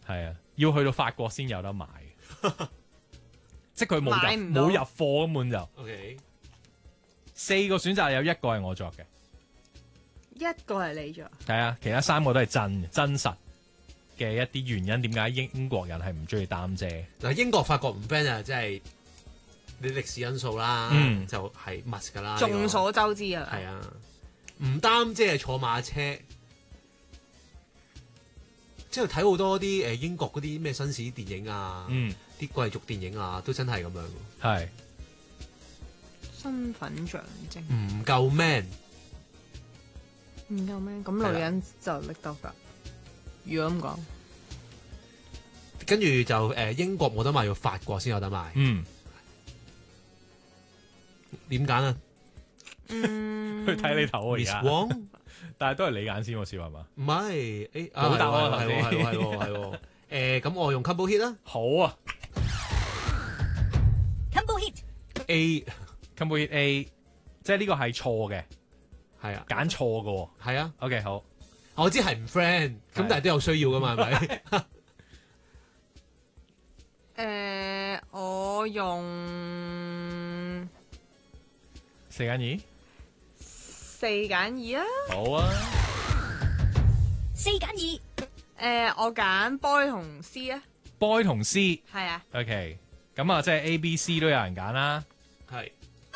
係啊，要去到法國先有得買，即係佢冇入貨，根本就。 OK， 4個選擇有1個係我作嘅， 一個係你作。 係啊，其他3個都係真實嘅一啲原因，點解英國人係唔中意擔遮？ 嗱，英國法國唔 friend 啊，即係你歷史因素啦，就係 must 噶啦， 眾所周知啊。 係啊，唔擔遮係坐馬車，即係睇好多啲英國嗰啲咩紳士電影啊，啲貴族電影啊，都真係咁樣。 係身份象徵唔夠 man， 唔夠咩？咁女人就拎得㗎。如果咁講， 跟住就英國冇得賣，要法國先有得賣。點揀啊？ 去睇你頭啊而家 Miss Wong， 但係都係你揀先喎，笑係嘛？ 唔係， 冇答案係咁我用 combo hit 啦。 好啊 Combo hit ，Combo hit A， 即係呢個係錯嘅， 係啊， 揀錯嘅喎。 係啊 OK 好， 我知係唔 friend，咁但係都有需要噶嘛，係咪？ 我用 4揀2， 4揀2啊。 好啊。 4揀2， 我揀 boy 同 C 啊。 boy 同 C， 係啊。 OK， 咁啊，即係 A、B、C 都有人揀啦。 係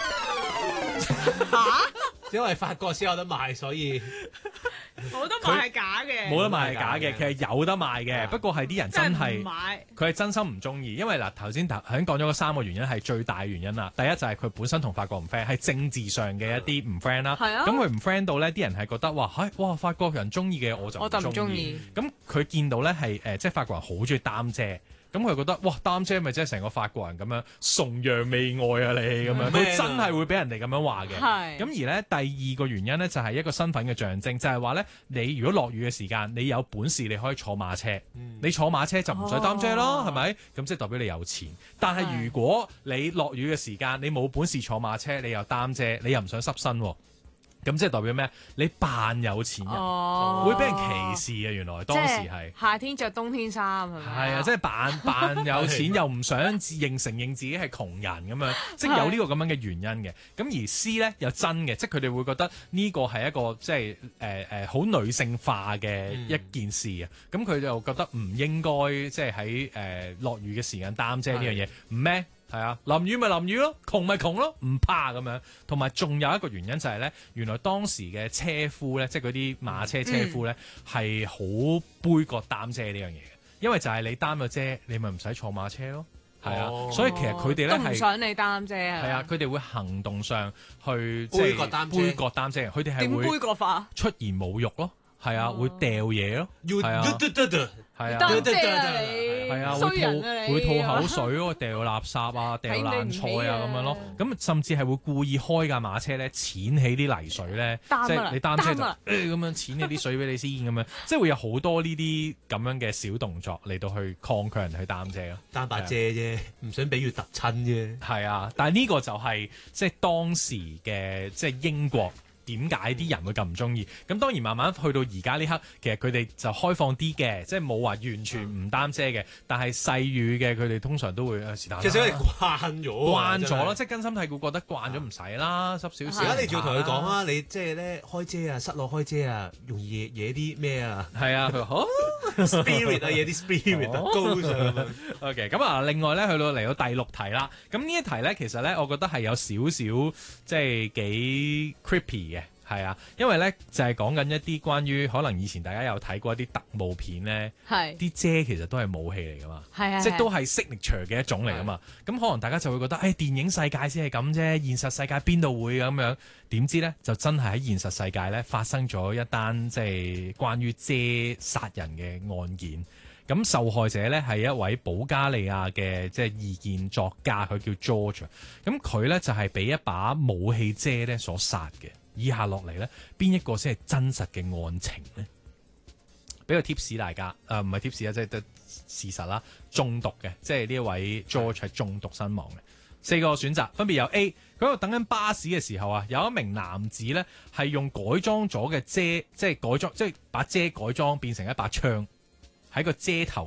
嚇？ 因為法國先有得賣，所以冇得賣係假嘅。 冇得賣係假嘅，其實有得賣嘅，不過係啲人真係唔買。 佢係真心唔中意，因為嗱頭先講咗嗰3個原因係最大原因啦。第一就係佢本身同法國唔 friend，係政治上嘅一啲唔 friend 啦。 係啊。 咁佢唔 friend 到咧，啲人係覺得哇法國人中意嘅我就唔中意。咁佢見到咧係即係法國人好中意擔遮。咁佢覺得哇擔遮咪即係成個法國人咁樣崇洋媚外啊你咁樣，佢真係會俾人哋咁樣話嘅。咁而咧第2個原因咧就係一個身份嘅象徵，就係話咧你如果落雨嘅時間，你有本事你可以坐馬車，你坐馬車就唔使擔遮咯，係咪？咁即係代表你有錢。但係如果你落雨嘅時間，你冇本事坐馬車，你又擔遮，你又唔想濕身喎。咁即係代表咩？你扮有錢人，會俾人歧視啊！原來當時係夏天着冬天衫係咪？ 係啊，即係扮有錢又唔想承認自己係窮人咁樣，即係有呢個咁樣嘅原因嘅。咁而 C 咧又真嘅，即係佢哋會覺得呢個係一個即係好女性化嘅一件事啊。咁佢就覺得唔應該即係喺落雨嘅時間擔遮呢樣嘢，唔咩？係啊，淋雨咪淋雨咯，窮咪窮咯，唔怕咁樣。同埋仲有一個原因就係咧，原來當時嘅車夫咧，即係嗰啲馬車車夫咧，係好杯葛擔遮呢樣嘢嘅，因為就係你擔咗遮，你咪唔使坐馬車咯。係啊，所以其實佢哋咧係都唔想你擔遮啊。 係啊，佢哋會行動上去即係杯葛擔遮，佢哋係會點杯葛法？ 出言侮辱咯，係啊，會掉嘢咯，係啊。係啊， 擔遮啊你， 係啊， 衰人啊你， 會吐口水咯，掉垃圾啊，掉爛菜啊咁樣咯。咁甚至係會故意開架馬車咧，濺起啲泥水咧，即係你擔遮就咁樣濺起啲水俾你先咁樣，即係會有好多呢啲咁樣嘅小動作嚟到去抗拒人去擔遮咯。 擔把遮啫，唔想俾雨揼親啫。 係啊，但係呢個就係即係當時嘅即係英國。點解啲人會咁唔中意？咁當然慢慢去到而家呢刻，其實佢哋就開放啲嘅，即係冇話完全唔擔遮嘅。但係細雨嘅佢哋通常都會是但。 其實佢哋慣咗咯，即係根深蒂固覺得慣咗唔使啦，濕少少。 而家你仲要同佢講啊，你即係咧開遮啊，室內開遮啊，容易惹啲咩啊？ 係啊，佢話 spirit 啊，惹啲 spirit 啊，高上。 OK， 咁啊，另外咧嚟到第6題啦。咁呢一題咧，其實咧，我覺得係有少少即係幾 creepy 嘅。係啊，因為咧就係講緊一啲關於可能以前大家有睇過一啲特務片咧，啲遮其實都係武器嚟噶嘛，即係都係 signature 嘅一種嚟噶嘛。咁可能大家就會覺得，電影世界先係咁啫，現實世界邊度會咁樣？點知咧就真係喺現實世界咧發生咗一單即係關於遮殺人嘅案件。咁受害者咧係一位保加利亞嘅即係異見作家，佢叫 George。咁佢咧就係俾一把武器遮咧所殺嘅。以下落嚟咧，邊一個先係真實嘅案情咧？俾個 tips 大家，唔係 tips 啊，即係事實啦。中毒嘅，即係呢一位 George 係中毒身亡嘅。4個選擇分別有 A， 佢喺度等緊巴士嘅時候啊，有一名男子咧係用改裝咗嘅遮，即係把遮改裝變成一把槍喺個遮頭